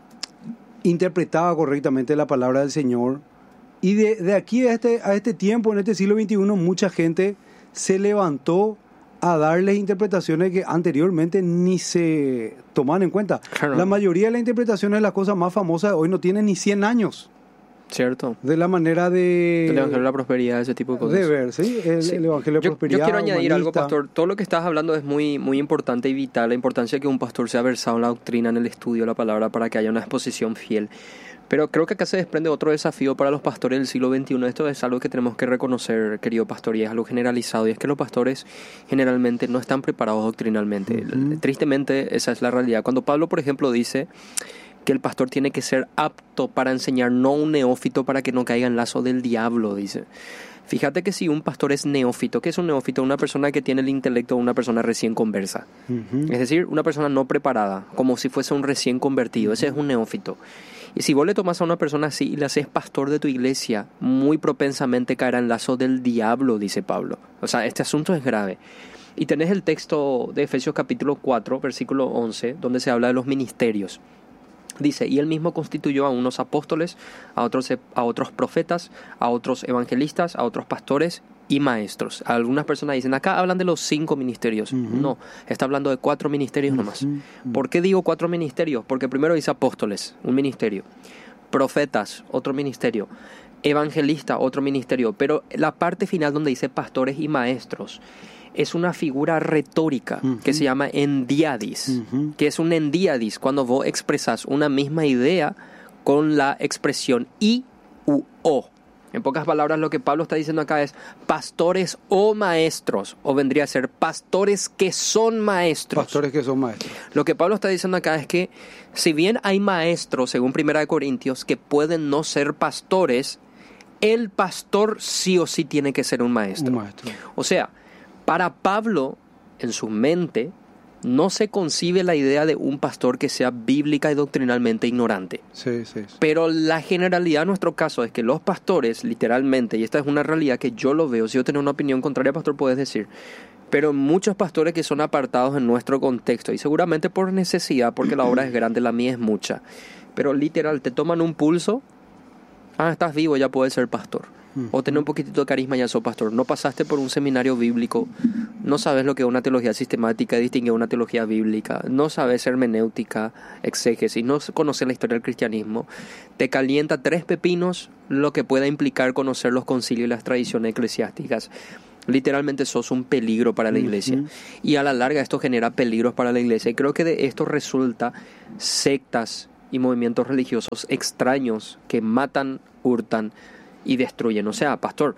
interpretaba correctamente la palabra del Señor. Y de, de aquí a este, a este tiempo, en este siglo veintiuno, mucha gente se levantó a darles interpretaciones que anteriormente ni se tomaban en cuenta. Claro. La mayoría de las interpretaciones de las cosas más famosas hoy no tienen ni cien años. Cierto. De la manera de... El Evangelio de la Prosperidad, ese tipo de cosas. De ver, ¿sí? El, Sí. el Evangelio de Yo, Prosperidad. yo quiero añadir humanista. algo, pastor. Todo lo que estás hablando es muy, muy importante y vital. La importancia de que un pastor sea versado en la doctrina, en el estudio de la palabra, para que haya una exposición fiel. Pero creo que acá se desprende otro desafío para los pastores del siglo veintiuno. Esto es algo que tenemos que reconocer, querido pastor, y es algo generalizado. Y es que los pastores generalmente no están preparados doctrinalmente. Uh-huh. Tristemente, esa es la realidad. Cuando Pablo, por ejemplo, dice que el pastor tiene que ser apto para enseñar, no un neófito para que no caiga en lazo del diablo, dice. Fíjate que si un pastor es neófito, ¿qué es un neófito? Una persona que tiene el intelecto de una persona recién conversa. Uh-huh. Es decir, una persona no preparada, como si fuese un recién convertido. Uh-huh. Ese es un neófito. Y si vos le tomás a una persona así y le haces pastor de tu iglesia, muy propensamente caerá en lazo del diablo, dice Pablo. O sea, este asunto es grave. Y tenés el texto de Efesios capítulo cuatro, versículo once, donde se habla de los ministerios. Dice, y él mismo constituyó a unos apóstoles, a otros, a otros profetas, a otros evangelistas, a otros pastores y maestros. Algunas personas dicen, acá hablan de los cinco ministerios. Uh-huh. No, está hablando de cuatro ministerios uh-huh. nomás. Uh-huh. ¿Por qué digo cuatro ministerios? Porque primero dice apóstoles, un ministerio. Profetas, otro ministerio. Evangelista, otro ministerio. Pero la parte final donde dice pastores y maestros es una figura retórica uh-huh. que se llama endiadis, uh-huh. que es un endiadis cuando vos expresas una misma idea con la expresión i u o. En pocas palabras, lo que Pablo está diciendo acá es pastores o maestros, o vendría a ser pastores que son maestros. Pastores que son maestros. Lo que Pablo está diciendo acá es que si bien hay maestros, según Primera de Corintios, que pueden no ser pastores, el pastor sí o sí tiene que ser un maestro. Un maestro. O sea, para Pablo, en su mente, no se concibe la idea de un pastor que sea bíblica y doctrinalmente ignorante. Sí, sí, sí. Pero la generalidad en nuestro caso es que los pastores, literalmente, y esta es una realidad que yo lo veo, si yo tengo una opinión contraria, pastor, puedes decir, pero muchos pastores que son apartados en nuestro contexto, y seguramente por necesidad, porque la obra es grande, la mía es mucha, pero literal, te toman un pulso, ah, estás vivo, ya puedes ser pastor. O tener un poquitito de carisma, ya sos pastor. No pasaste por un seminario bíblico, no sabes lo que es una teología sistemática, distingue una teología bíblica, no sabes hermenéutica, exégesis, no conoces la historia del cristianismo. Te calienta tres pepinos lo que pueda implicar conocer los concilios y las tradiciones eclesiásticas. Literalmente sos un peligro para la iglesia. Uh-huh. Y a la larga esto genera peligros para la iglesia. Y creo que de esto resulta sectas y movimientos religiosos extraños que matan, hurtan y destruyen. O sea, pastor,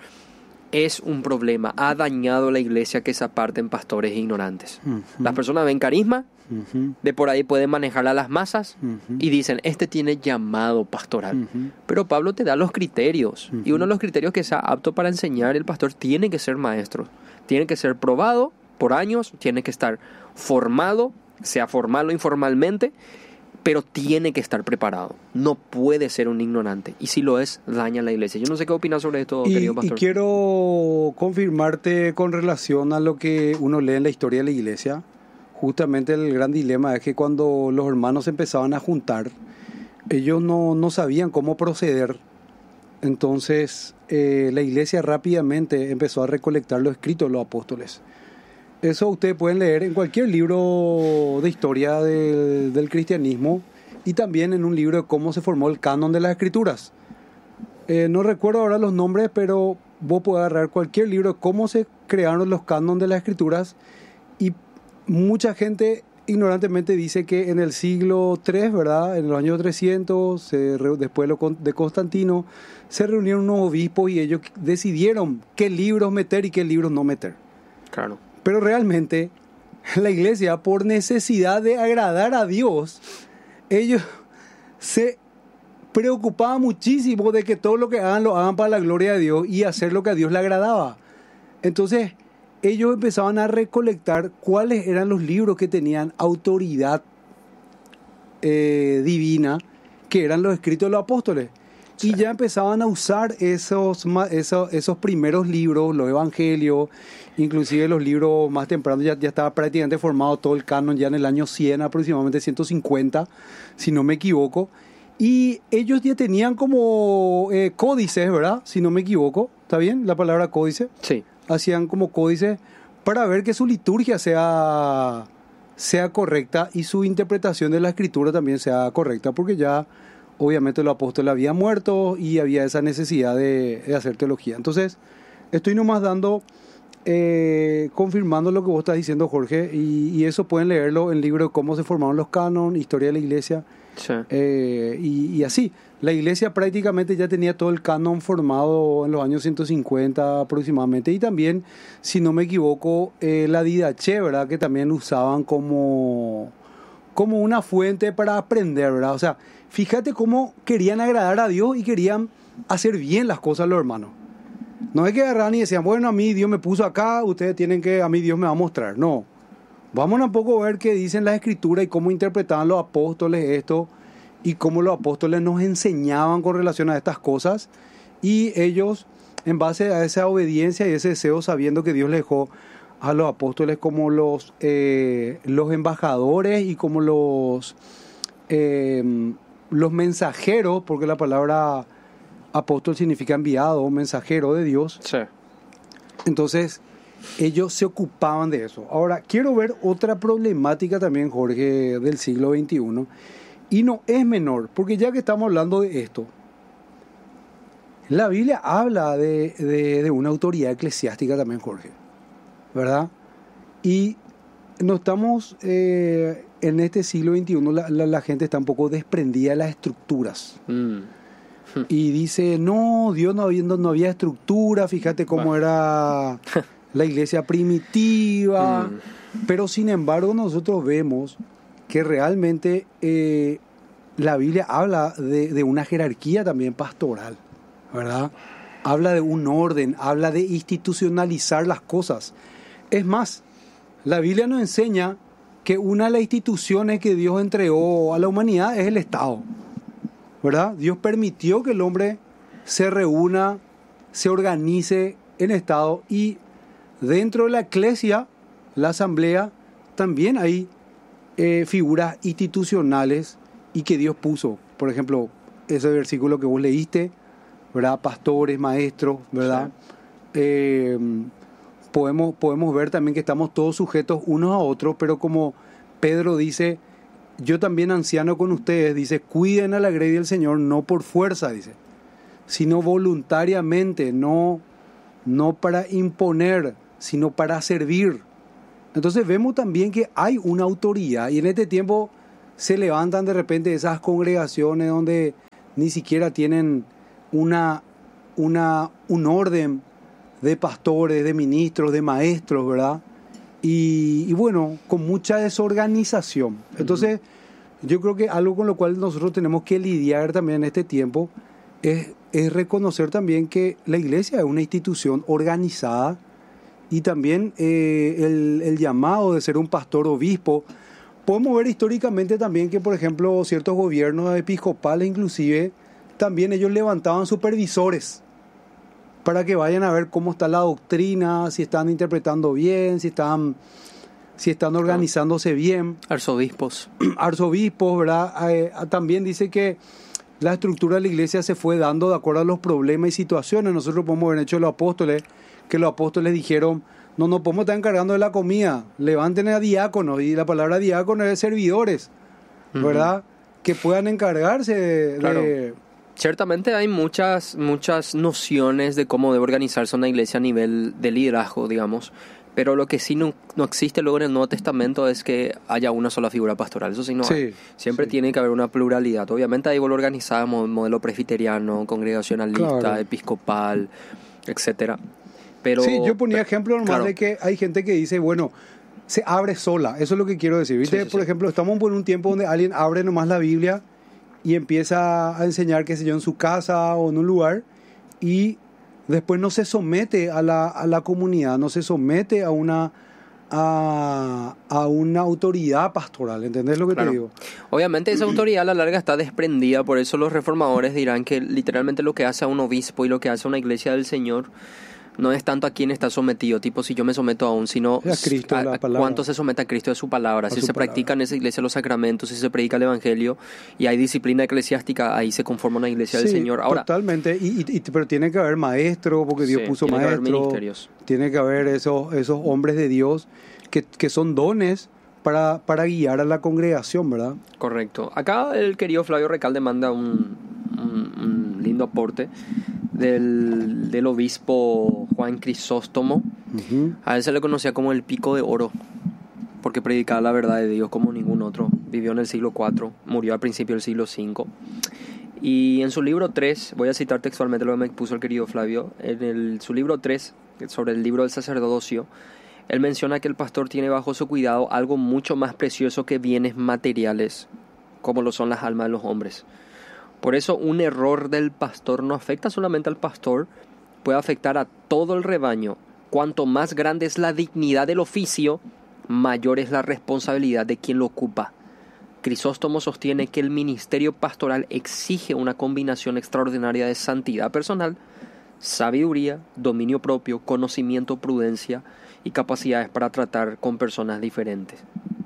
es un problema. Ha dañado la iglesia que se aparten pastores ignorantes. Uh-huh. Las personas ven carisma, uh-huh. de por ahí pueden manejar a las masas, uh-huh. y dicen, este tiene llamado pastoral. Uh-huh. Pero Pablo te da los criterios. Uh-huh. Y uno de los criterios que sea apto para enseñar el pastor tiene que ser maestro. Tiene que ser probado por años, tiene que estar formado, sea formal o informalmente, pero tiene que estar preparado. No puede ser un ignorante. Y si lo es, daña a la iglesia. Yo no sé qué opinas sobre esto, y, querido pastor. Y quiero confirmarte con relación a lo que uno lee en la historia de la iglesia. Justamente el gran dilema es que cuando los hermanos empezaban a juntar, ellos no, no sabían cómo proceder. Entonces, eh, la iglesia rápidamente empezó a recolectar los escritos de los apóstoles. Eso ustedes pueden leer en cualquier libro de historia de, del cristianismo y también en un libro de cómo se formó el canon de las escrituras. Eh, no recuerdo ahora los nombres, pero vos podés agarrar cualquier libro de cómo se crearon los cánones de las escrituras, y mucha gente ignorantemente dice que en el siglo tres, ¿verdad? En los años trescientos, se re, después de Constantino, se reunieron unos obispos y ellos decidieron qué libros meter y qué libros no meter. Claro. Pero realmente la iglesia, por necesidad de agradar a Dios, ellos se preocupaban muchísimo de que todo lo que hagan lo hagan para la gloria de Dios y hacer lo que a Dios le agradaba. Entonces ellos empezaban a recolectar cuáles eran los libros que tenían autoridad eh, divina, que eran los escritos de los apóstoles. Sí. Y ya empezaban a usar esos, esos, esos primeros libros, los evangelios, inclusive los libros más tempranos, ya, ya estaba prácticamente formado todo el canon ya en el año cien, aproximadamente ciento cincuenta, si no me equivoco. Y ellos ya tenían como eh, códices, ¿verdad? Si no me equivoco, ¿está bien la palabra códice? Sí. Hacían como códices para ver que su liturgia sea, sea correcta y su interpretación de la escritura también sea correcta, porque ya obviamente los apóstoles habían muerto y había esa necesidad de, de hacer teología. Entonces, estoy nomás dando, eh, confirmando lo que vos estás diciendo, Jorge, y, y eso pueden leerlo en el libro de Cómo se formaron los cánones, Historia de la Iglesia. Sí. Eh, y, y así, la iglesia prácticamente ya tenía todo el canon formado en los años ciento cincuenta aproximadamente, y también, si no me equivoco, eh, la Didache, ¿verdad? Que también usaban como, como una fuente para aprender, ¿verdad? O sea, fíjate cómo querían agradar a Dios y querían hacer bien las cosas los hermanos. No es que agarraran y decían, bueno, a mí Dios me puso acá, ustedes tienen que, a mí Dios me va a mostrar. No. Vamos un poco a ver qué dicen las escrituras y cómo interpretaban los apóstoles esto y cómo los apóstoles nos enseñaban con relación a estas cosas, y ellos, en base a esa obediencia y ese deseo, sabiendo que Dios les dejó a los apóstoles como los, eh, los embajadores y como los, eh, los mensajeros, porque la palabra apóstol significa enviado, mensajero de Dios. Sí. Entonces, ellos se ocupaban de eso. Ahora, quiero ver otra problemática también, Jorge, del siglo veintiuno, y no es menor, porque ya que estamos hablando de esto, la Biblia habla de, de, de una autoridad eclesiástica también, Jorge, ¿verdad? Y no estamos, eh, en este siglo veintiuno, la, la, la gente está un poco desprendida de las estructuras. Mm. Y dice, no, Dios no había, no, no había estructura, fíjate cómo era la iglesia primitiva, mm. pero sin embargo nosotros vemos que realmente eh, la Biblia habla de, de una jerarquía también pastoral, ¿verdad? Habla de un orden, habla de institucionalizar las cosas. Es más, la Biblia nos enseña que una de las instituciones que Dios entregó a la humanidad es el Estado, ¿verdad? Dios permitió que el hombre se reúna, se organice en Estado, y dentro de la iglesia, la asamblea, también hay eh, figuras institucionales y que Dios puso. Por ejemplo, ese versículo que vos leíste, ¿verdad? Pastores, maestros, ¿verdad? Sí. Eh, podemos, podemos ver también que estamos todos sujetos unos a otros, pero como Pedro dice, yo también anciano con ustedes, dice, cuiden a la grey del Señor, no por fuerza, dice, sino voluntariamente, no, no para imponer, sino para servir. Entonces vemos también que hay una autoridad, y en este tiempo se levantan de repente esas congregaciones donde ni siquiera tienen una, una, un orden de pastores, de ministros, de maestros, ¿verdad? Y, y bueno, con mucha desorganización. Entonces, uh-huh. yo creo que algo con lo cual nosotros tenemos que lidiar también en este tiempo es, es reconocer también que la iglesia es una institución organizada, y también eh, el, el llamado de ser un pastor obispo. Podemos ver históricamente también que, por ejemplo, ciertos gobiernos episcopales inclusive, también ellos levantaban supervisores para que vayan a ver cómo está la doctrina, si están interpretando bien, si están, si están organizándose bien. Arzobispos. Arzobispos, ¿verdad? Eh, también dice que la estructura de la iglesia se fue dando de acuerdo a los problemas y situaciones. Nosotros podemos ver, hecho, los apóstoles, que los apóstoles dijeron, no nos podemos estar encargando de la comida, levanten a diáconos, y la palabra diácono es servidores, ¿verdad? Uh-huh. Que puedan encargarse de... Claro. Ciertamente hay muchas, muchas nociones de cómo debe organizarse una iglesia a nivel de liderazgo, digamos, pero lo que sí no, no existe luego en el Nuevo Testamento es que haya una sola figura pastoral. Eso sí no sí, hay. Siempre sí. Tiene que haber una pluralidad. Obviamente hay igual organizada, modelo presbiteriano, congregacionalista, claro. episcopal, etcétera. Pero, sí, yo ponía ejemplo nomás claro. de que hay gente que dice, bueno, se abre sola. Eso es lo que quiero decir. ¿Viste? Sí, sí, por sí. ejemplo, estamos en un tiempo donde alguien abre nomás la Biblia y empieza a enseñar, qué sé yo, en su casa o en un lugar, y después no se somete a la, a la comunidad, no se somete a una, a, a una autoridad pastoral, ¿entendés lo que Claro. te digo? Obviamente esa autoridad a la larga está desprendida, por eso los reformadores dirán que literalmente lo que hace a un obispo y lo que hace a una iglesia del Señor no es tanto a quién está sometido, tipo si yo me someto a un, sino A Cristo, a, la a palabra. cuánto se somete a Cristo de su palabra, A si su se palabra. practica en esa iglesia los sacramentos, si se predica el evangelio y hay disciplina eclesiástica, ahí se conforma una iglesia del Sí, Señor. Ahora, totalmente, y, y- y- pero tiene que haber maestro, porque Dios sí, puso tiene que haber maestro, ministerios. tiene que haber esos, esos hombres de Dios que, que son dones para, para guiar a la congregación, ¿verdad? Correcto. Acá el querido Flavio Recalde manda un, un, un lindo aporte del, del obispo Juan Crisóstomo. Ujú. A él se le conocía como el Pico de Oro, porque predicaba la verdad de Dios como ningún otro. Vivió en el siglo cuatro, murió al principio del siglo cinco. Y en su libro tres, voy a citar textualmente lo que me puso el querido Flavio, en el, su libro tres, sobre el libro del sacerdocio, él menciona que el pastor tiene bajo su cuidado algo mucho más precioso que bienes materiales, como lo son las almas de los hombres. Por eso un error del pastor no afecta solamente al pastor, puede afectar a todo el rebaño. Cuanto más grande es la dignidad del oficio, mayor es la responsabilidad de quien lo ocupa. Crisóstomo sostiene que el ministerio pastoral exige una combinación extraordinaria de santidad personal, sabiduría, dominio propio, conocimiento, prudencia y capacidades para tratar con personas diferentes.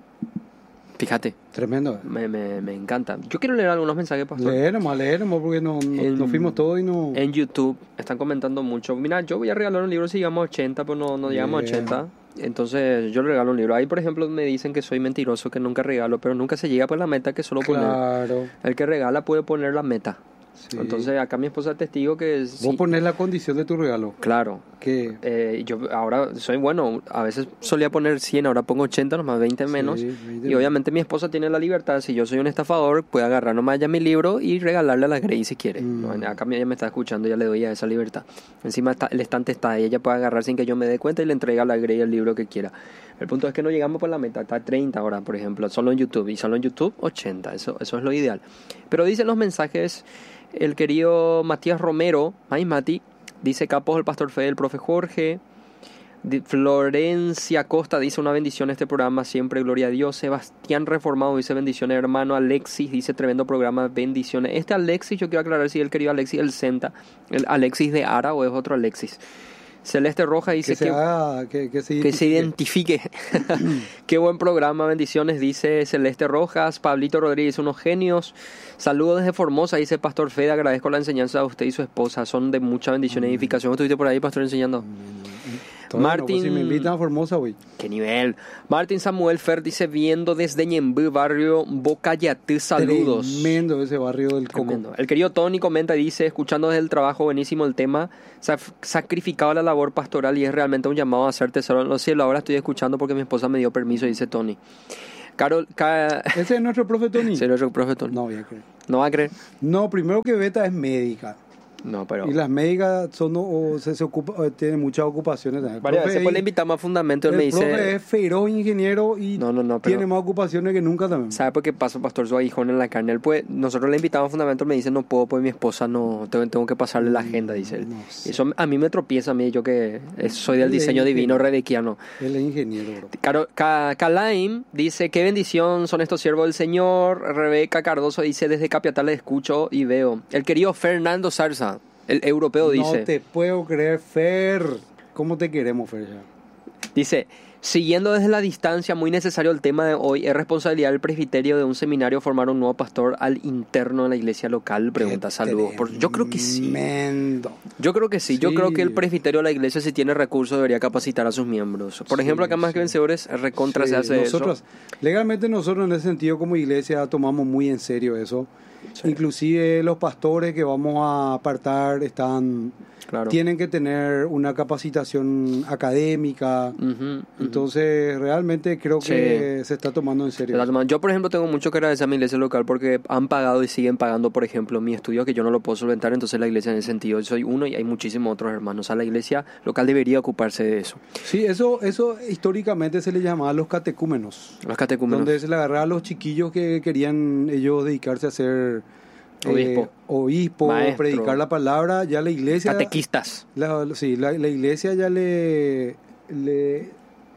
Fíjate, Tremendo. me, me, me encanta. Yo quiero leer algunos mensajes, pastor. Leer nomás, leer nomás, porque no, no- En- nos fuimos todos y no... En YouTube están comentando mucho. Mira, yo voy a regalar un libro si llegamos a ochenta, pero no, no llegamos Bien. a ochenta. Entonces yo le regalo un libro. Ahí, por ejemplo, me dicen que soy mentiroso, que nunca regalo, pero nunca se llega por la meta que solo poner. Claro. El que regala puede poner la meta. Sí. Entonces acá mi esposa es testigo que Vos sí, ponés la condición de tu regalo. claro. Que Eh, yo ahora soy bueno, a veces solía poner cien, ahora pongo ochenta, nomás veinte menos. Sí, veinte Y obviamente mi esposa tiene la libertad, si yo soy un estafador, puede agarrar nomás ya mi libro y regalarle a la Grey si quiere. Mm. ¿No? Acá ella me está escuchando, ya le doy a esa libertad. Encima está, el estante está ahí, ella puede agarrar sin que yo me dé cuenta y le entrega a la Grey el libro que quiera. El punto es que no llegamos por la meta, está treinta ahora, por ejemplo, solo en YouTube, y solo en YouTube ochenta, eso, eso es lo ideal. Pero dicen los mensajes, el querido Matías Romero, ay Mati, dice capos el pastor Fede, el profe Jorge. Di- Florencia Costa dice una bendición a este programa, siempre gloria a Dios. Sebastián Reformado dice bendiciones, hermano. Alexis dice tremendo programa, bendiciones. Este Alexis, yo quiero aclarar si el querido Alexis el Senta, el Alexis de Ara o es otro Alexis. Celeste Roja dice que se que, haga, que, que se que se identifique. identifique. Qué buen programa, bendiciones, dice Celeste Rojas. Pablito Rodríguez, unos genios. Saludos desde Formosa, dice Pastor Fede. Agradezco la enseñanza a usted y su esposa. Son de mucha bendición y edificación. ¿Estuviste por ahí, Pastor, enseñando? Todavía no, Martín- pues, si me invitan a Formosa, güey. ¡Qué nivel! Martín Samuel Fer dice, viendo desde Ñembú, barrio Bocayatú, saludos. Tremendo ese barrio del Coco. Tremendo. El querido Tony comenta y dice, escuchando desde el trabajo, buenísimo el tema, saf- sacrificado la labor pastoral y es realmente un llamado a hacer tesoro en los cielos. Ahora estoy escuchando porque mi esposa me dio permiso, dice Tony. Carol, Ca... ¿Ese es nuestro profe Tony? ¿Será nuestro profe Tony? No, voy a creer. ¿No va a creer? No, primero que Beta es médica. No, pero... Y las médicas son, o, se, se ocupa, o tienen muchas ocupaciones. también. El Varias profe veces pues es- le invitamos a Fundamento, él el me profe dice... es feroz ingeniero y No, no, no, pero- tiene más ocupaciones que nunca también. ¿Sabe por qué pasa, pastor? Su aguijón en la carne. Él puede, nosotros le invitamos a Fundamento, él me dice, no puedo, pues mi esposa no, tengo, tengo que pasarle la agenda, dice él. no sé. Eso a mí me tropieza, a mí, yo que eh, soy del Él es diseño divino ingeniero. rebequiano. Él es ingeniero, bro. Caro- Ca- Calaim dice, qué bendición son estos siervos del Señor. Rebeca Cardoso dice, desde Capiatá le escucho y veo. El querido Fernando Zarza, el europeo, dice... No te puedo creer, Fer. ¿Cómo te queremos, Fer? ya? Dice, siguiendo desde la distancia, muy necesario el tema de hoy, ¿es responsabilidad del presbiterio de un seminario formar un nuevo pastor al interno de la iglesia local? Pregunta, Qué saludos. Por- yo creo que sí. Tremendo. Yo creo que sí. Yo Sí. creo que el presbiterio de la iglesia, si tiene recursos, debería capacitar a sus miembros. Por Sí, ejemplo, acá más sí. que vencedores, recontra Sí, se hace nosotros, eso. Legalmente nosotros en ese sentido como iglesia tomamos muy en serio eso. Sí. Inclusive los pastores que vamos a apartar están Claro. tienen que tener una capacitación académica. Ujú, ujú. Entonces realmente creo que se está tomando en Se serio. la toman. Yo, por ejemplo, tengo mucho que agradecer a mi iglesia local porque han pagado y siguen pagando, por ejemplo, mi estudio que yo no lo puedo solventar, entonces la iglesia en ese sentido, yo soy uno y hay muchísimos otros hermanos. O sea, la iglesia local debería ocuparse de eso. Sí, eso eso históricamente se le llamaba los catecúmenos, Los catecúmenos. donde se le agarraba a los chiquillos que querían ellos dedicarse a ser eh, Obispo. obispo, Maestro. predicar la palabra. Ya la iglesia Catequistas. La, sí, la, la iglesia ya le, le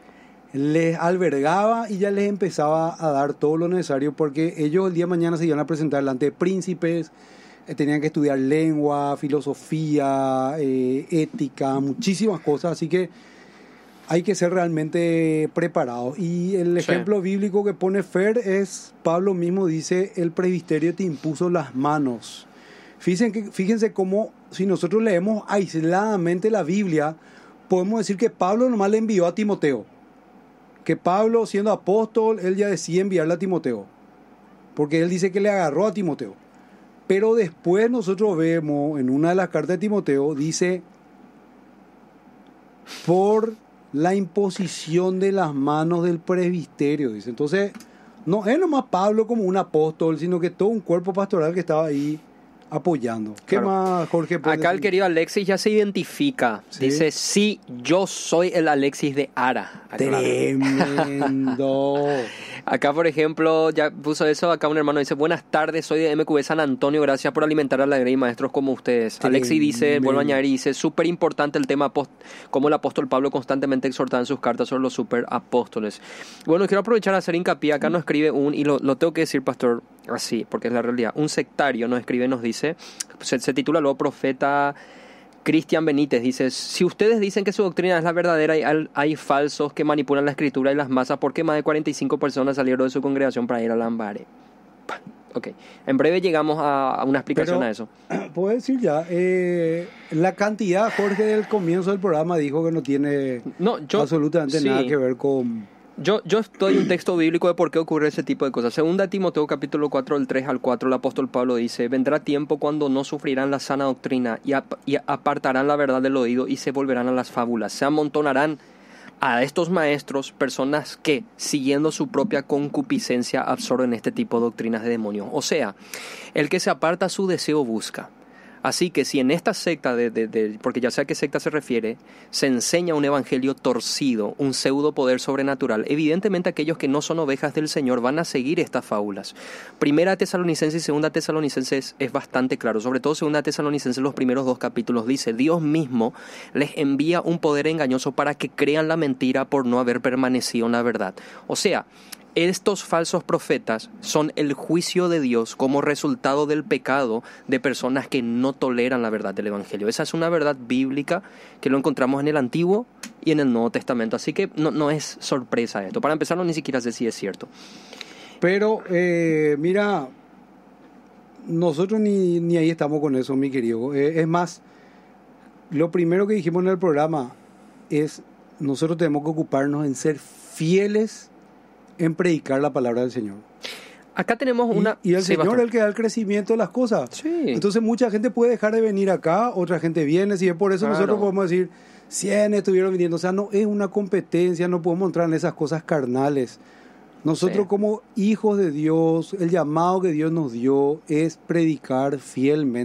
les albergaba y ya les empezaba a dar todo lo necesario, porque ellos el día de mañana se iban a presentar delante de príncipes, eh, tenían que estudiar lengua, filosofía, eh, ética, muchísimas cosas, así que hay que ser realmente preparados. Y el Sí. ejemplo bíblico que pone Fer es, Pablo mismo dice, el presbiterio te impuso las manos. Fíjense, que, fíjense cómo, si nosotros leemos aisladamente la Biblia, podemos decir que Pablo nomás le envió a Timoteo. Que Pablo, siendo apóstol, él ya decía enviarle a Timoteo. Porque él dice que le agarró a Timoteo. Pero después nosotros vemos, en una de las cartas de Timoteo, dice, por la imposición de las manos del presbiterio, dice. Entonces, no es nomás Pablo como un apóstol, sino que todo un cuerpo pastoral que estaba ahí apoyando. ¿Qué Claro. más, Jorge? puedes Acá el decir? querido Alexis ya se identifica. Sí. Dice, sí, yo soy el Alexis de Ara. Aclara. Tremendo. Acá, por ejemplo, ya puso eso. Acá un hermano dice, buenas tardes, soy de M Q B San Antonio, gracias por alimentar a la grey, maestros como ustedes. Tremendo. Alexis dice, vuelvo a añadir, dice, súper importante el tema, apost- como el apóstol Pablo constantemente exhortaba en sus cartas sobre los superapóstoles. Bueno, quiero aprovechar a hacer hincapié. Acá nos escribe un, y lo, lo tengo que decir, pastor, así, porque es la realidad. Un sectario nos escribe, nos dice, se, se titula luego Profeta Cristian Benítez, dice, si ustedes dicen que su doctrina es la verdadera y hay, hay falsos que manipulan la escritura y las masas, ¿por qué más de cuarenta y cinco personas salieron de su congregación para ir a Lambaré? Ok, en breve llegamos a, a una explicación Pero, a eso. Puedo decir ya, eh, la cantidad, Jorge, del comienzo del programa dijo que no tiene No, yo, absolutamente sí. nada que ver con... Yo, yo estoy un texto bíblico de por qué ocurre ese tipo de cosas. Segunda Timoteo capítulo cuatro, del tres al cuatro, el apóstol Pablo dice, vendrá tiempo cuando no sufrirán la sana doctrina y, ap- y apartarán la verdad del oído y se volverán a las fábulas. Se amontonarán a estos maestros personas que, siguiendo su propia concupiscencia, absorben este tipo de doctrinas de demonios. O sea, el que se aparta su deseo busca. Así que si en esta secta, de, de, de, porque ya sé a qué secta se refiere, se enseña un evangelio torcido, un pseudo poder sobrenatural, evidentemente aquellos que no son ovejas del Señor van a seguir estas fábulas. Primera Tesalonicenses y Segunda Tesalonicenses es bastante claro, sobre todo Segunda Tesalonicenses, los primeros dos capítulos dice, Dios mismo les envía un poder engañoso para que crean la mentira por no haber permanecido en la verdad. O sea, estos falsos profetas son el juicio de Dios como resultado del pecado de personas que no toleran la verdad del Evangelio. Esa es una verdad bíblica que lo encontramos en el Antiguo y en el Nuevo Testamento. Así que no, no es sorpresa esto. Para empezar, no ni siquiera sé si es cierto. Pero, eh, mira, nosotros ni, ni ahí estamos con eso, mi querido. Eh, es más, lo primero que dijimos en el programa es, nosotros tenemos que ocuparnos en ser fieles en predicar la palabra del Señor. Acá tenemos una... Y, y el sí, Señor pastor. es el que da el crecimiento de las cosas. Sí. Entonces mucha gente puede dejar de venir acá, otra gente viene, y es por eso Claro. nosotros podemos decir, cien estuvieron viniendo. O sea, no es una competencia, no podemos entrar en esas cosas carnales. Nosotros Sí. como hijos de Dios, el llamado que Dios nos dio es predicar fielmente